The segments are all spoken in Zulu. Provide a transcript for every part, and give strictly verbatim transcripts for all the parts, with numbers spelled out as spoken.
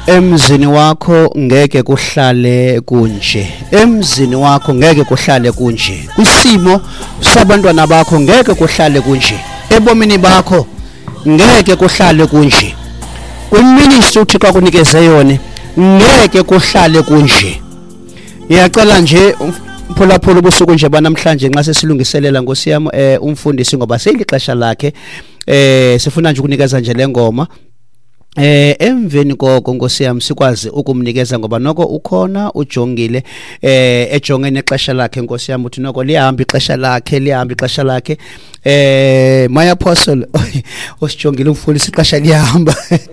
Emzini wakho ngeke kuhlale kunje. Emzini wakho ngeke kuhlale kunje. Kwisimo sabantwana bakho ngeke kuhlale kunje. Ebomini bakho ngeke kuhlale kunje. Kwiministry uThixo akunikeze yona ngeke kuhlale kunje. Ngiyacela nje mphulaphula ubusuku nje banamhlanje nxa sesilungiselela ngosiyami eh umfundisi ngoba selixesha lakhe eh sifuna nje ukunikeza nje lengoma. Eh emveni koko ngosiyami sikwazi ukumnikeza ngoba noko ukhona ujongile eh ejongene ixesha lakhe ngosiyami uthi noko liyahamba ixesha lakhe liyahamba ixesha lakhe eh my apostle osijongile umfundisi ixesha liyahamba.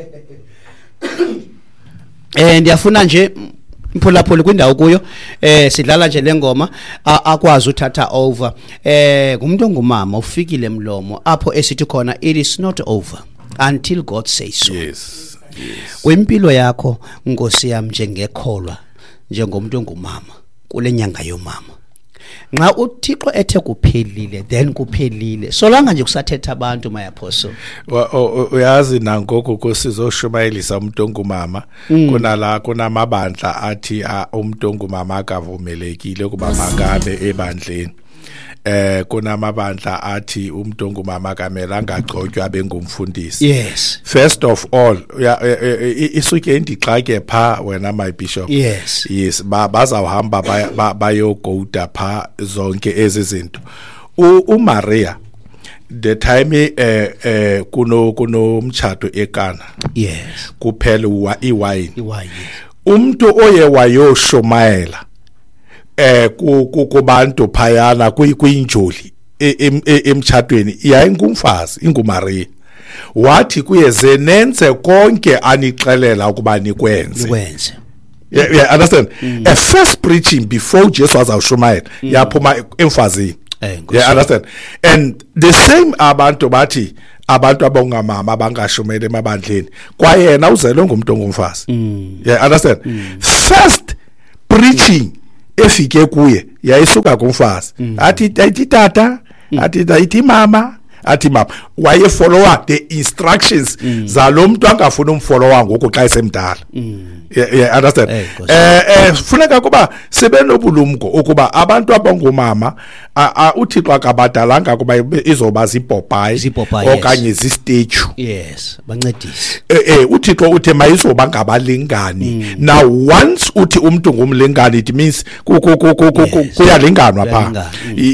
Eh ndiyafuna nje mphulaphula kwindawo kuyo eh sidlala nje lengoma akwazi uthatha over eh ngumuntu ongumama ufikile emlomo apho esithi khona it is not over until God says so. Yes, yes. Wempilo yakho Nkosi yami njengekholwa njengomuntu ongumama kule nyanga yomama. Nxa uThixo ethe kuphelile then kuphelile. Solanga nje kusathetha abantu my apostle. Uyazi nankoko kusizoshumayelisa umuntu ongumama kunala kunamabandla athi umuntu ongumama akavumelekile kuba mangabe ebandleni. Eh kunamabandla athi umuntu ongumama kamela angagcotywa bengumfundisi. Yes. First of all isuke indixake pha wena my bishop. Yes. Yes bazawuhamba bayogoda pha zonke ezizinto. uMaria the time eh eh kuno kuno umtshato eKana. Yes. Kuphela iwine. Iwine. Umuntu oye wayoshumayela eh kubantu phayana kuyinjoli emtshatweni yayingumfazi inguMaria wathi kuyeze nenze konke anixelela ukuba nikwenze nikwenze. Yeah, yeah, understand? Mm. A first preaching before Jesus was awushumayela mm. yaphuma emfazini. Eh, yeah, understand? And the same abantu bathi abantu abongamama abangashumele emabandleni kwayena uzelwe ngumuntu ongumfazi. Mm. Yeah, understand? Mm. First preaching efike kuye yayisuka kumfazi mm. athi athi tata mm. athi athi mama athi mama waye follower the instructions mm. zalomuntu angafuna umfollower ngoku xa esemdala. Mm. Yeah, yeah, understand? Eh eh funeka kuba sebenobulumko ukuba abantu abangomama uThixo akabadalanga kuba izoba zipopeye okanye zistatue. Yes, bancedise. Eh eh uThixo uthe mayizoba ngabalingani. Now once uthi umuntu ngumlingani it means kuyalinganwa pha.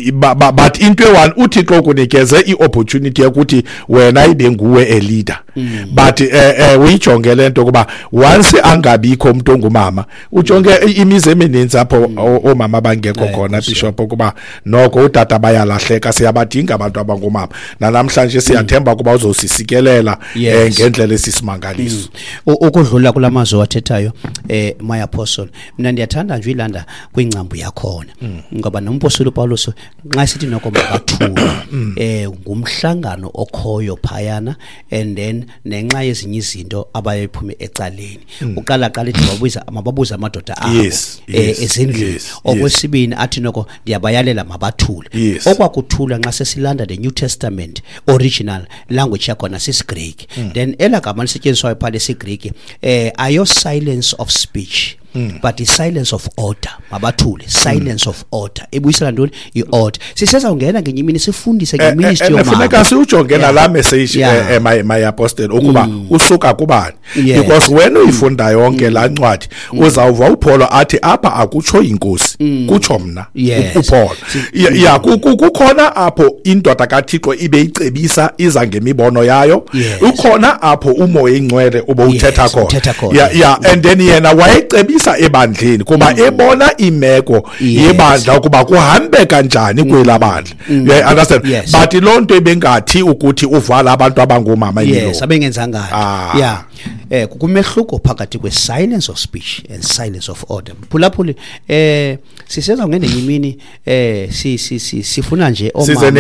But into one uThixo kunikeze iopportunity ukuthi wena ibe nguwe a leader. But eh uyijonge lento kuba once angabikho umuntu ongumama ujonge imizi emininzi apho omama bangekho khona bishop ukuba noko utata bayalahleka siyabadinga abantu abangomama namhlanje siyathemba kuba uzosisikelela ngendlela esisimangaliso ukudlula kulamazwi wathethayo eh my apostle. Mina ndiyathanda nje ilanda kwincambu yakhona ngoba nompostoli Paulus nxa sithi noko makathula eh ngumhlangano okhoyo phayana and then nenxa yezinye izinto abayiphume ecaleni uqala qala ethi babuza mababuza amadoda abo ezindlini okwesibini athi noko ndiyabayalela mabathule okwakuthula nxa sesilanda the New Testament original language yakhona sisiGreek then elagama lisetshenziswayo phale siGreek eh ayo silence of speech. Mm. But the silence of order mabathule silence mm. of order ebuyisela ndoni iorder siseza ungena ngenye imini sifundise ngeministry yomama kufuneka siujongena la message my my apostle ukuba usuka kubani because when uyifunda yonke la ncwadi uzawuva uPaul athi apha akutsho inkosi kutsho mna uPaul ya kukhona apho indoda kaThixo ibe icebisa iza ngemibono yayo ukhona apho umoya ingcwele ube uthetha khona ya ya and then yena wayecebisa ebandleni kuba ebona imeko yebandla ukuba kuhambe kanjani kwelabandla. You understand? But lonto ibengathi ukuthi uvala abantu abangomama yilo. Yes, abengenzanga. Yeah. Eh kumehluko phakathi kwe silence of speech and silence of order. Phulaphuli eh siseza ngene yimini eh si si sifuna nje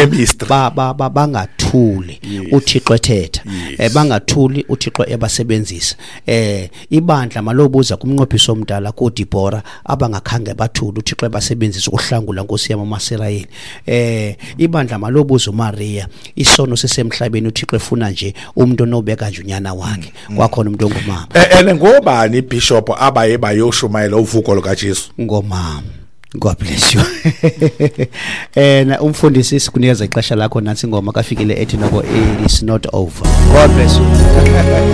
omama ba ba bangathuli uThixo ethetha eh bangathuli uThixo ebasebenzisa eh ibandla malobuza kumnqophiso omdala kuDibora abangakhange bathula uThixo ebasebenzisa ukuhlangula Nkosi yami amaSirayeli eh ibandla malobuza uMaria isono sisemhlabeni uThixo efuna nje umuntu onobeka nje unyana wakhe kwakhona umuntu ongumama. ene ngobani ibishop abaye bayoshumayela uvuko lukaJesu? Ngomama. God bless you. Eh na umfundisi sikunikeza ixesha lakho nansi ingoma kafikile ethi noko it is not over. God bless you.